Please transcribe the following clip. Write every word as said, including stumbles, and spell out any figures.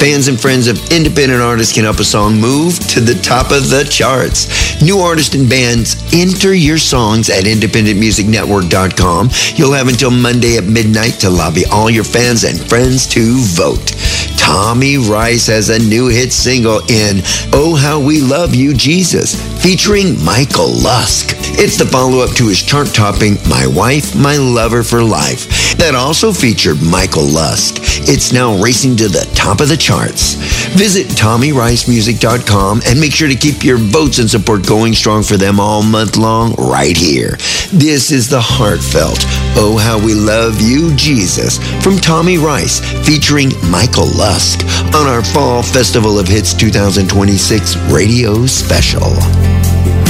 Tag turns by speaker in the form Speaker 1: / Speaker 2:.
Speaker 1: Fans and friends of independent artists can help a song move to the top of the charts. New artists and bands, enter your songs at independent music network dot com. You'll have until Monday at midnight to lobby all your fans and friends to vote. Tommy Rice has a new hit single in Oh How We Love You, Jesus, featuring Michael Lusk. It's the follow-up to his chart-topping My Wife, My Lover for Life that also featured Michael Lusk. It's now racing to the top of the charts. Visit tommy rice music dot com and make sure to keep your votes and support going strong for them all month long right here. This is the heartfelt Oh How We Love You, Jesus from Tommy Rice featuring Michael Lusk on our Fall Festival of Hits two thousand twenty-six radio special.